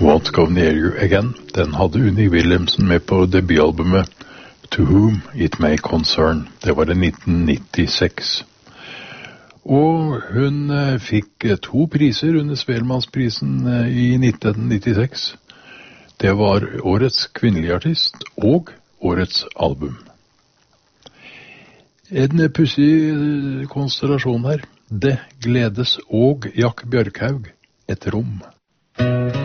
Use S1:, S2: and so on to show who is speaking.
S1: Won't Go Near You Again. Den hadde Unni Wilhelmsen med på debutalbumet To Whom It May Concern. Det var i 1996. Og hun fikk 2 priser under Spellemannsprisen i 1996. Det var Årets kvinnelige artist og Årets album. En pussig konstellasjon her. Det gledes og Jack Bjørkhaug, Et rom.